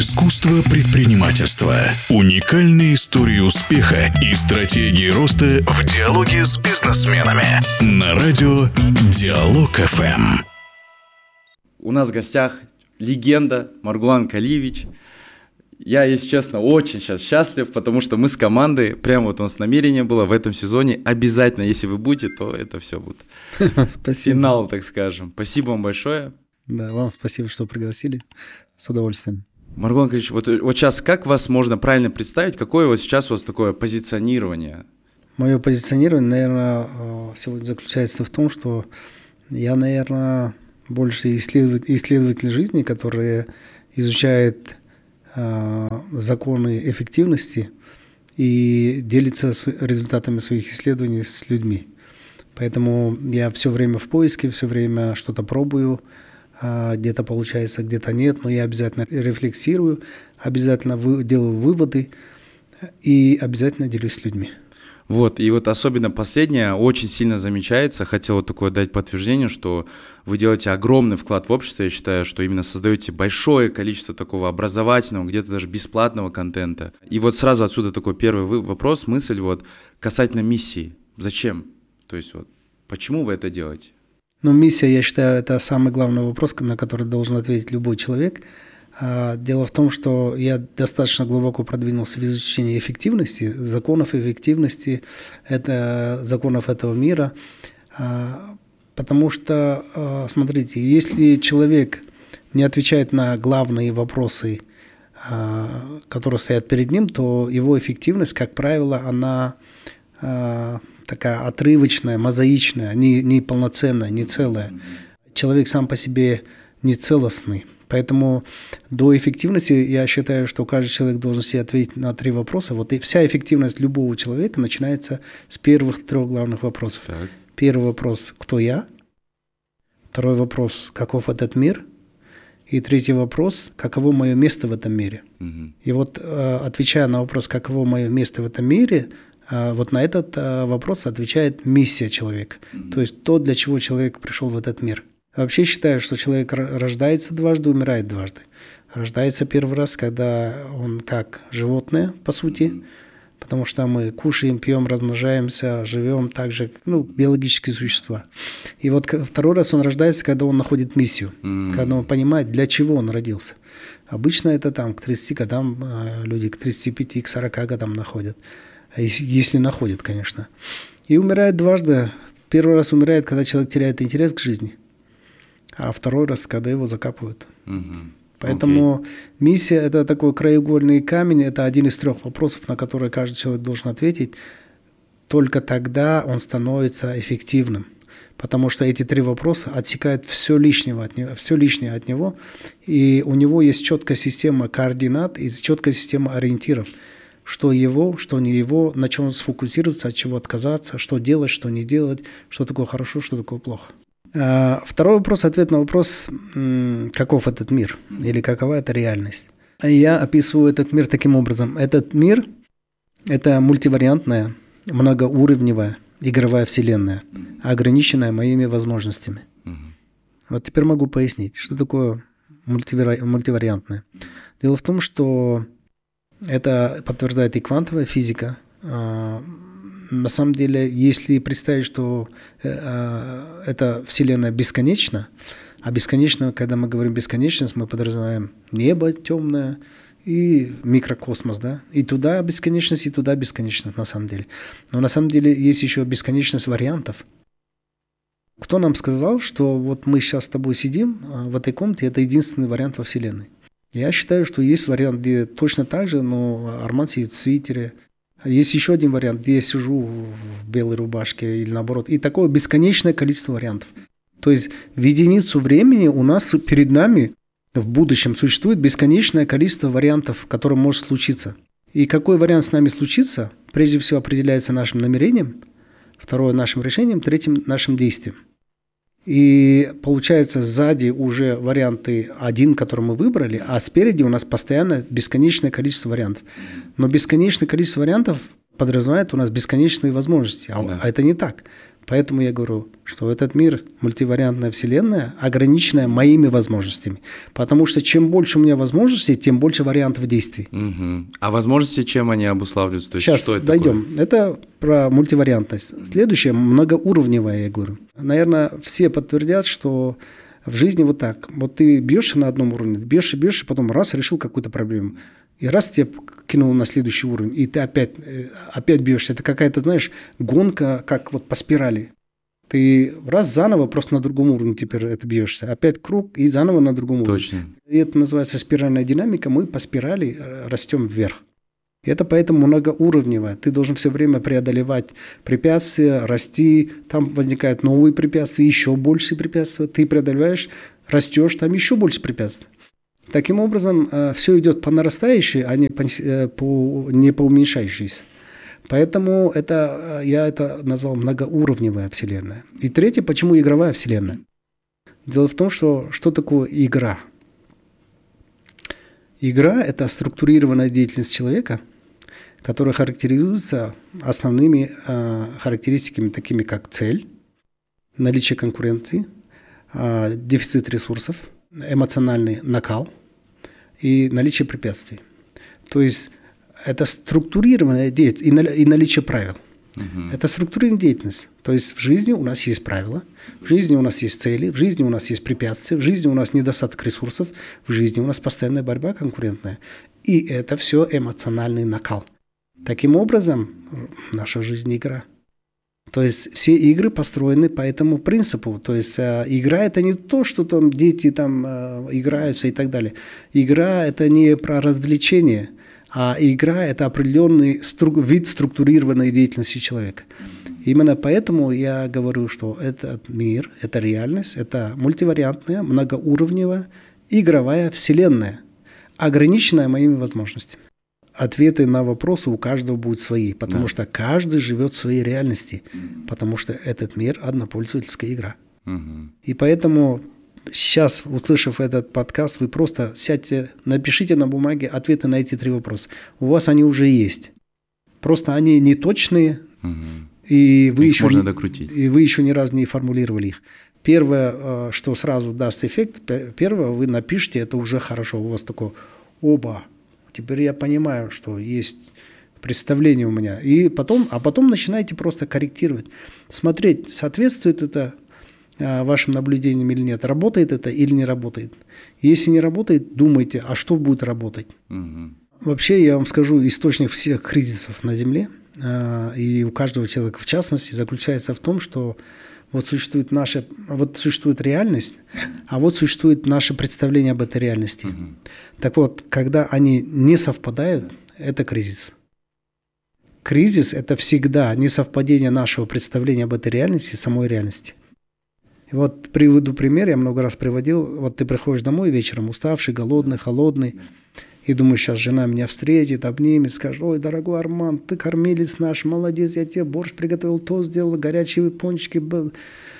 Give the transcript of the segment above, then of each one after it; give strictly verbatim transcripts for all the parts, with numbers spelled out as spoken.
Искусство предпринимательства. Уникальные истории успеха и стратегии роста в диалоге с бизнесменами. На радио Диалог эф эм. У нас в гостях легенда Маргулан Калиевич. Я, если честно, очень сейчас счастлив, потому что мы с командой, прямо вот у нас намерение было в этом сезоне, обязательно, если вы будете, то это все будет. Спасибо. Финал, так скажем. Спасибо вам большое. Да, вам спасибо, что пригласили. С удовольствием. Маргулан Калиевич, вот, вот сейчас как вас можно правильно представить? Какое вот сейчас у вас такое позиционирование? Мое позиционирование, наверное, сегодня заключается в том, что я, наверное, больше исследователь, исследователь жизни, который изучает э, законы эффективности и делится результатами своих исследований с людьми. Поэтому я все время в поиске, все время что-то пробую. Где-то получается, где-то нет, но я обязательно рефлексирую, обязательно вы, делаю выводы и обязательно делюсь с людьми. Вот, и вот особенно последнее очень сильно замечается. Хотел вот такое дать подтверждение, что вы делаете огромный вклад в общество. Я считаю, что именно создаете большое количество такого образовательного, где-то даже бесплатного контента. И вот сразу отсюда такой первый вопрос, мысль вот касательно миссии. Зачем? То есть вот почему вы это делаете? Ну, миссия, я считаю, это самый главный вопрос, на который должен ответить любой человек. Дело в том, что я достаточно глубоко продвинулся в изучении эффективности, законов эффективности, это, законов этого мира. Потому что, смотрите, если человек не отвечает на главные вопросы, которые стоят перед ним, то его эффективность, как правило, она такая отрывочная, мозаичная, не, не полноценная, не целая. Человек сам по себе не целостный. Поэтому до эффективности я считаю, что каждый человек должен себе ответить на три вопроса. Вот и вся эффективность любого человека начинается с первых трех главных вопросов. Так. Первый вопрос – кто я? Второй вопрос – каков этот мир? И третий вопрос – каково мое место в этом мире? Угу. И вот отвечая на вопрос, каково мое место в этом мире, вот на этот вопрос отвечает миссия человека. Mm-hmm. То есть то, для чего человек пришел в этот мир. Вообще считаю, что человек рождается дважды, умирает дважды. Рождается первый раз, когда он как животное, по сути, mm-hmm. потому что мы кушаем, пьем, размножаемся, живем так же, ну, биологические существа. И вот второй раз он рождается, когда он находит миссию, mm-hmm. когда он понимает, для чего он родился. Обычно это там к тридцати годам люди, к тридцати пяти, к сорока годам находят. Если находит, конечно. И умирает дважды. Первый раз умирает, когда человек теряет интерес к жизни, а второй раз, когда его закапывают. Угу. Поэтому okay. миссия – это такой краеугольный камень, это один из трех вопросов, на которые каждый человек должен ответить. Только тогда он становится эффективным, потому что эти три вопроса отсекают все лишнее от него, все лишнее от него, и у него есть четкая система координат и четкая система ориентиров. Что его, что не его, на чем сфокусироваться, от чего отказаться, что делать, что не делать, что такое хорошо, что такое плохо. Второй вопрос, ответ на вопрос, каков этот мир или какова эта реальность. Я описываю этот мир таким образом. Этот мир – это мультивариантная, многоуровневая игровая вселенная, ограниченная моими возможностями. Вот теперь могу пояснить, что такое мультивари... мультивариантное. Дело в том, что это подтверждает и квантовая физика. На самом деле, если представить, что эта Вселенная бесконечна, а бесконечно, когда мы говорим бесконечность, мы подразумеваем небо темное и микрокосмос, да, и туда бесконечность, и туда бесконечность на самом деле. Но на самом деле есть еще бесконечность вариантов. Кто нам сказал, что вот мы сейчас с тобой сидим в этой комнате, это единственный вариант во Вселенной? Я считаю, что есть вариант, где точно так же, но Арман сидит в свитере. Есть еще один вариант, где я сижу в белой рубашке или наоборот. И такое бесконечное количество вариантов. То есть в единицу времени у нас перед нами в будущем существует бесконечное количество вариантов, которые может случиться. И какой вариант с нами случится, прежде всего определяется нашим намерением, второе – нашим решением, третьим – нашим действием. И получается, сзади уже варианты один, который мы выбрали, а спереди у нас постоянно бесконечное количество вариантов. Но бесконечное количество вариантов подразумевает у нас бесконечные возможности, а, да. а это не так. Поэтому я говорю, что этот мир, мультивариантная вселенная, ограниченная моими возможностями. Потому что чем больше у меня возможностей, тем больше вариантов действий. Угу. А возможности чем они обуславливаются? То есть, Сейчас что это дойдем. такое? Это про мультивариантность. Следующее, многоуровневое, я говорю. Наверное, все подтвердят, что в жизни вот так. Вот ты бьешься на одном уровне, бьешь и бьешь, и потом раз решил какую-то проблему. И раз тебя кинул на следующий уровень, и ты опять, опять бьешься. Это какая-то, знаешь, гонка, как вот по спирали. Ты раз заново просто на другом уровне теперь это бьешься. Опять круг и заново на другом уровне. Точно. И это называется спиральная динамика. Мы по спирали растем вверх. И это поэтому многоуровневое. Ты должен все время преодолевать препятствия, расти. Там возникают новые препятствия, еще больше препятствия. Ты преодолеваешь, растешь, там еще больше препятствий. Таким образом, все идет по нарастающей, а не по, по, не по уменьшающейся. Поэтому это, я это назвал многоуровневая вселенная. И третье, почему игровая вселенная? Дело в том, что что такое игра? Игра – это структурированная деятельность человека, которая характеризуется основными э, характеристиками, такими как цель, наличие конкуренции, э, дефицит ресурсов, эмоциональный накал и наличие препятствий. То есть это структурированная деятельность и наличие правил. Uh-huh. Это структурированная деятельность. То есть в жизни у нас есть правила, в жизни у нас есть цели, в жизни у нас есть препятствия, в жизни у нас недостаток ресурсов, в жизни у нас постоянная борьба конкурентная. И это все эмоциональный накал. Таким образом, наша жизнь – игра. То есть все игры построены по этому принципу. То есть э, игра – это не то, что там дети там э, играются и так далее. Игра – это не про развлечение, а игра – это определенный стру- вид структурированной деятельности человека. Именно поэтому я говорю, что этот мир, это реальность, это мультивариантная, многоуровневая, игровая вселенная, ограниченная моими возможностями. Ответы на вопросы у каждого будут свои, потому да. что каждый живет в своей реальности, потому что этот мир – однопользовательская игра. Угу. И поэтому сейчас, услышав этот подкаст, вы просто сядьте, напишите на бумаге ответы на эти три вопроса. У вас они уже есть. Просто они не точные, угу. и, вы еще можно не, докрутить. и вы еще ни разу не формулировали их. Первое, что сразу даст эффект, первое, вы напишите, это уже хорошо. У вас такое «оба». Теперь я понимаю, что есть представление у меня. И потом, а потом начинаете просто корректировать. Смотреть, соответствует это а, вашим наблюдениям или нет. Работает это или не работает. Если не работает, думайте, а что будет работать. Угу. Вообще, я вам скажу, источник всех кризисов на Земле, а, и у каждого человека в частности, заключается в том, что вот существует наша, вот существует реальность, а вот существует наше представление об этой реальности. Uh-huh. Так вот, когда они не совпадают, это кризис. Кризис – это всегда несовпадение нашего представления об этой реальности и самой реальности. И вот приведу пример, я много раз приводил. Вот ты приходишь домой вечером, уставший, голодный, холодный, и думаешь, сейчас жена меня встретит, обнимет, скажет: ой, дорогой Арман, ты кормилец наш, молодец, я тебе борщ приготовил, то сделал, горячие пончики был.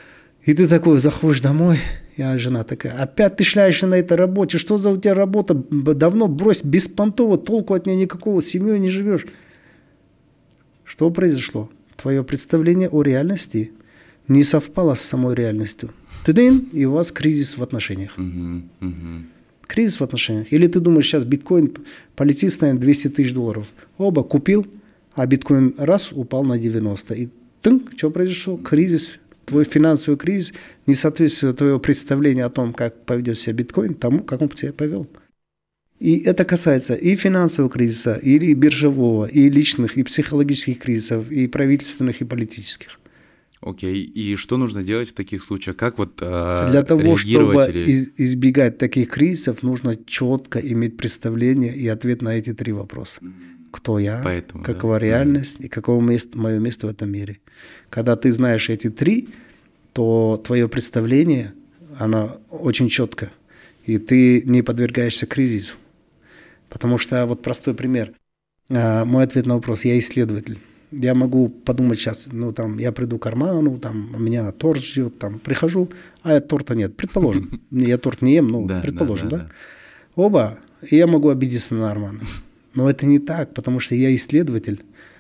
И ты такой заходишь домой, и жена такая: опять ты шляешься на этой работе, что за у тебя работа, давно брось, беспонтово, толку от нее никакого, с семьей не живешь. Что произошло? Твое представление о реальности не совпало с самой реальностью. Ты-дын, и у вас кризис в отношениях. Uh-huh, uh-huh. Кризис в отношениях. Или ты думаешь, сейчас биткоин полетит, станет двести тысяч долларов. Оба купил, а биткоин раз упал на девяносто. И тынк, что произошло? Кризис, твой финансовый кризис, несоответствие твоего представления о том, как поведет себя биткоин, тому, как он себя повел. И это касается и финансового кризиса, и биржевого, и личных, и психологических кризисов, и правительственных, и политических. Окей, и что нужно делать в таких случаях? Как вот э, Для того, чтобы или... избегать таких кризисов, нужно четко иметь представление и ответ на эти три вопроса. Кто я, Поэтому, какова да? реальность mm-hmm. и каково место, мое место в этом мире. Когда ты знаешь эти три, то твое представление, оно очень четко, и ты не подвергаешься кризису. Потому что, вот простой пример, мой ответ на вопрос: я исследователь. Я могу подумать сейчас, ну там, я приду к Арману, там, меня торт ждет, там, прихожу, а торта нет, предположим. Я торт не ем, но да, предположим, да, да? да? Оба, и я могу обидеться на Армана. Но это не так, потому что я исследователь.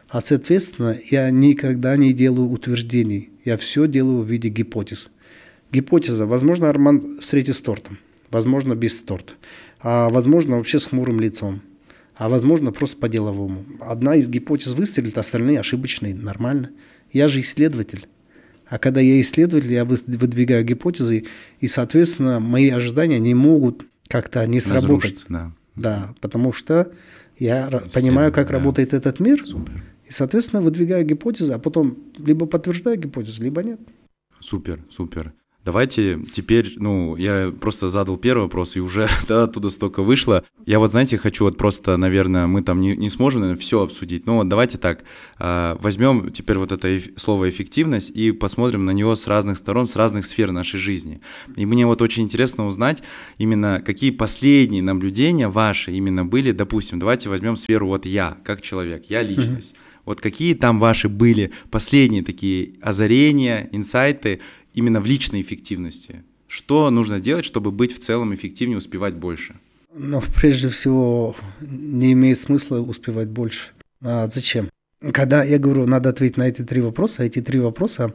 А, соответственно, я никогда не делаю утверждений. Я все делаю в виде гипотез. Гипотеза. Возможно, Арман встретит с тортом. Возможно, без торта. А возможно, вообще с хмурым лицом. А возможно, просто по-деловому. Одна из гипотез выстрелит, остальные ошибочные. Нормально. Я же исследователь. А когда я исследователь, я выдвигаю гипотезы, и, соответственно, мои ожидания не могут как-то не сработать. Да. Да, потому что я понимаю, как да. работает этот мир. Супер. И, соответственно, выдвигаю гипотезы, а потом либо подтверждаю гипотезы, либо нет. Супер, супер. Давайте теперь, ну, я просто задал первый вопрос, и уже да, оттуда столько вышло. Я вот, знаете, хочу вот просто, наверное, мы там не, не сможем, наверное, все обсудить, но вот давайте так, э, возьмем теперь вот это эф- слово «эффективность» и посмотрим на него с разных сторон, с разных сфер нашей жизни. И мне вот очень интересно узнать именно, какие последние наблюдения ваши именно были, допустим, давайте возьмем сферу вот я, как человек, я личность. Mm-hmm. Вот какие там ваши были последние такие озарения, инсайты, именно в личной эффективности? Что нужно делать, чтобы быть в целом эффективнее, успевать больше? Ну, прежде всего, не имеет смысла успевать больше. А зачем? Когда я говорю, надо ответить на эти три вопроса, эти три вопроса,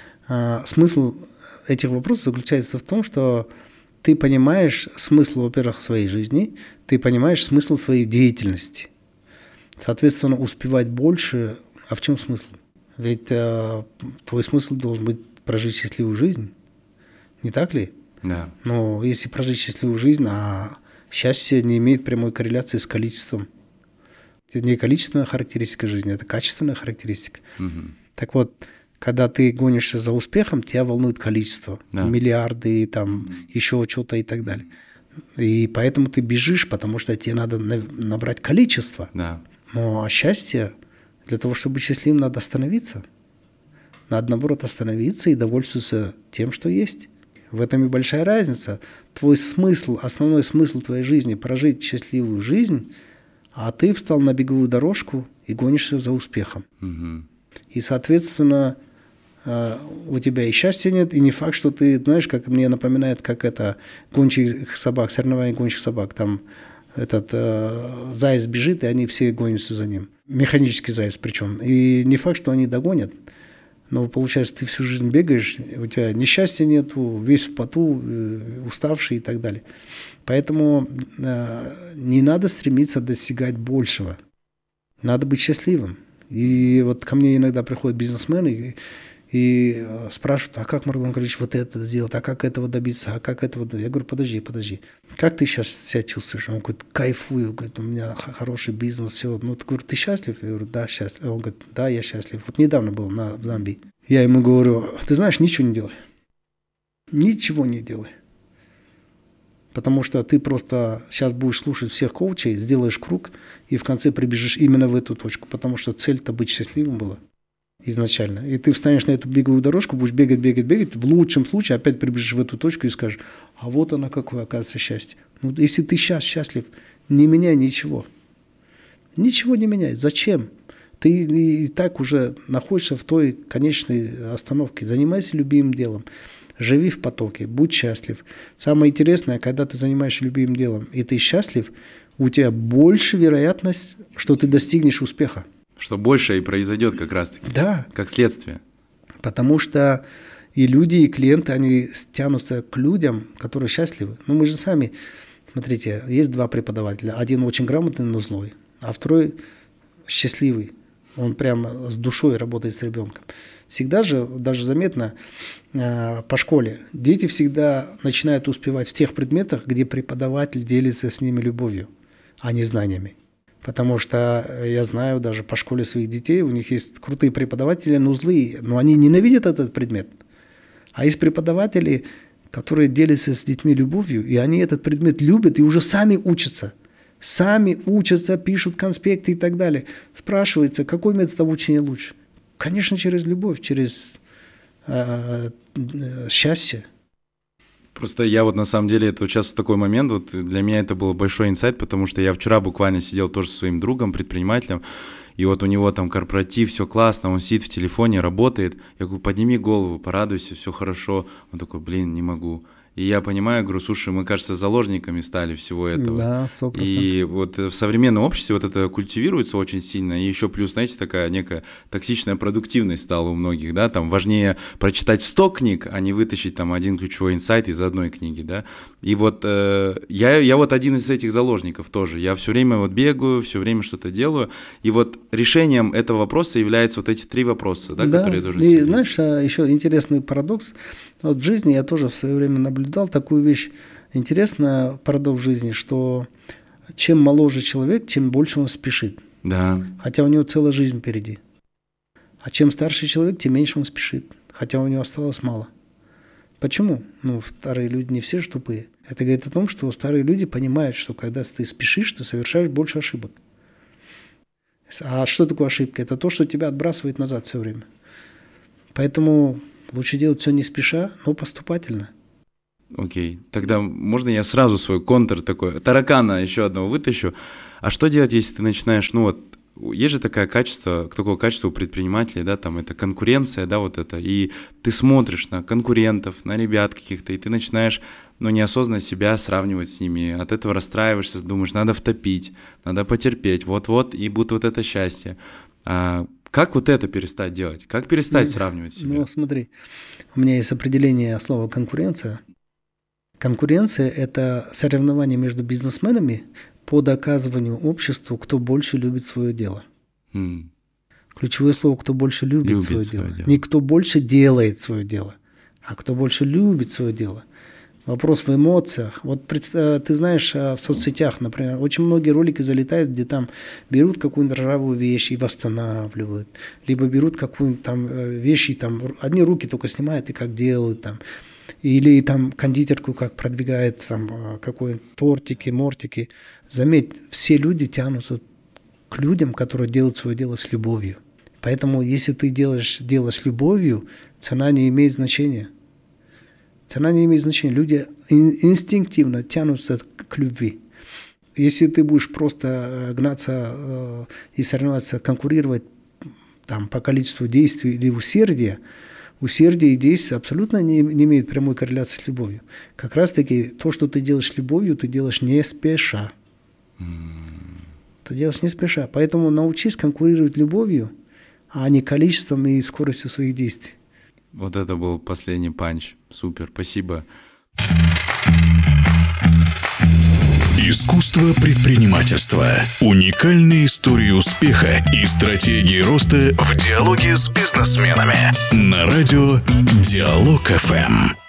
а, смысл этих вопросов заключается в том, что ты понимаешь смысл, во-первых, своей жизни, ты понимаешь смысл своей деятельности. Соответственно, успевать больше, а в чем смысл? Ведь а, твой смысл должен быть прожить счастливую жизнь, не так ли? Да. Но если прожить счастливую жизнь, а счастье не имеет прямой корреляции с количеством. Это не количественная характеристика жизни, это качественная характеристика. Угу. Так вот, когда ты гонишься за успехом, тебя волнует количество, да. миллиарды, там, угу. еще что-то и так далее. И поэтому ты бежишь, потому что тебе надо набрать количество. Да. Но счастье, для того, чтобы быть счастливым, надо остановиться. Надо, наоборот, остановиться и довольствоваться тем, что есть. В этом и большая разница. Твой смысл, основной смысл твоей жизни – прожить счастливую жизнь, а ты встал на беговую дорожку и гонишься за успехом. Угу. И, соответственно, у тебя и счастья нет, и не факт, что ты, знаешь, как мне напоминает, как это гончих собак, соревнования гончих собак, там этот э, заяц бежит, и они все гонятся за ним. Механический заяц причем. И не факт, что они догонят. Но получается, ты всю жизнь бегаешь, у тебя ни счастья нету, весь в поту, уставший и так далее. Поэтому э, не надо стремиться достигать большего. Надо быть счастливым. И вот ко мне иногда приходят бизнесмены и, и спрашивают, а как, Маргулан Карпович, вот это сделать, а как этого добиться, а как этого добиться? Я говорю, подожди, подожди. Как ты сейчас себя чувствуешь? Он говорит, кайфую, говорит, у меня хороший бизнес, все. Ну, ты, говорю, ты счастлив? Я говорю, да, счастлив. Он говорит, да, я счастлив. Вот недавно был на, в Замбии. Я ему говорю, ты знаешь, ничего не делай. Ничего не делай. Потому что ты просто сейчас будешь слушать всех коучей, сделаешь круг, и в конце прибежишь именно в эту точку. Потому что цель-то быть счастливым была изначально. И ты встанешь на эту беговую дорожку, будешь бегать, бегать, бегать. В лучшем случае опять прибежишь в эту точку и скажешь, а вот оно какое, оказывается, счастье. Ну, если ты сейчас счастлив, не меняй ничего. Ничего не меняй. Зачем? Ты и так уже находишься в той конечной остановке. Занимайся любимым делом. Живи в потоке, будь счастлив. Самое интересное, когда ты занимаешься любимым делом, и ты счастлив, у тебя больше вероятность, что ты достигнешь успеха. Что больше и произойдет как раз-таки. Да. Как следствие. Потому что и люди, и клиенты, они тянутся к людям, которые счастливы. Ну, мы же сами, смотрите, есть два преподавателя. Один очень грамотный, но злой, а второй счастливый. Он прямо с душой работает с ребенком. Всегда же, даже заметно э, по школе, дети всегда начинают успевать в тех предметах, где преподаватель делится с ними любовью, а не знаниями. Потому что я знаю даже по школе своих детей, у них есть крутые преподаватели, но злые, но они ненавидят этот предмет. А есть преподаватели, которые делятся с детьми любовью, и они этот предмет любят и уже сами учатся. Сами учатся, пишут конспекты и так далее. Спрашивается, какой метод обучения лучше? Конечно, через любовь, через э, э, счастье. Просто я вот на самом деле, это вот сейчас в такой момент, вот для меня это был большой инсайт, потому что я вчера буквально сидел тоже со своим другом, предпринимателем, и вот у него там корпоратив, все классно, он сидит в телефоне, работает. Я говорю, подними голову, порадуйся, все хорошо. Он такой, блин, не могу. И я понимаю, говорю, слушай, мы, кажется, заложниками стали всего этого. Да, сто процентов. И вот в современном обществе вот это культивируется очень сильно. И еще плюс, знаете, такая некая токсичная продуктивность стала у многих, да, там важнее прочитать сто книг, а не вытащить там один ключевой инсайт из одной книги, да. И вот э, я, я вот один из этих заложников тоже. Я все время вот бегаю, все время что-то делаю. И вот решением этого вопроса являются вот эти три вопроса, да, да. которые я должен и себе. Знаешь, еще интересный парадокс. Вот в жизни я тоже в свое время наблюдал такую вещь. Интересный парадокс в жизни, что чем моложе человек, тем больше он спешит. Да. Хотя у него целая жизнь впереди. А чем старше человек, тем меньше он спешит. Хотя у него осталось мало. Почему? Ну, старые люди не все же тупые. Это говорит о том, что старые люди понимают, что когда ты спешишь, ты совершаешь больше ошибок. А что такое ошибка? Это то, что тебя отбрасывает назад все время. Поэтому лучше делать все не спеша, но поступательно. Окей, тогда можно я сразу свой контр такой, таракана еще одного вытащу. А что делать, если ты начинаешь, ну вот, есть же такое качество, такое качество у предпринимателей, да, там это конкуренция, да, вот это, и ты смотришь на конкурентов, на ребят каких-то, и ты начинаешь, ну, неосознанно себя сравнивать с ними, от этого расстраиваешься, думаешь, надо втопить, надо потерпеть, вот-вот, и будет вот это счастье. А как вот это перестать делать? Как перестать ну, сравнивать себя? Ну, смотри, у меня есть определение слова «конкуренция». Конкуренция – это соревнование между бизнесменами по доказыванию обществу, кто больше любит свое дело. Mm. Ключевое слово «кто больше любит, любит свое, свое дело». дело. Не кто больше делает свое дело, а кто больше любит свое дело. Вопрос в эмоциях. Вот представь, ты знаешь, в соцсетях, например, очень многие ролики залетают, где там берут какую-нибудь ржавую вещь и восстанавливают, либо берут какую-нибудь там вещь и там одни руки только снимают и как делают там. Или там кондитерку как продвигает, там какой-нибудь тортики, мортики. Заметь, все люди тянутся к людям, которые делают свое дело с любовью. Поэтому, если ты делаешь дело с любовью, цена не имеет значения. Цена не имеет значения. Люди инстинктивно тянутся к любви. Если ты будешь просто гнаться и соревноваться, конкурировать там, по количеству действий или усердия, усердие и действие абсолютно не, не имеют прямой корреляции с любовью. Как раз-таки то, что ты делаешь с любовью, ты делаешь не спеша. Mm. Ты делаешь не спеша. Поэтому научись конкурировать любовью, а не количеством и скоростью своих действий. Вот это был последний панч. Супер, спасибо. Искусство предпринимательства. Уникальные истории успеха и стратегии роста в диалоге с бизнесменами. На радио Диалог эф эм.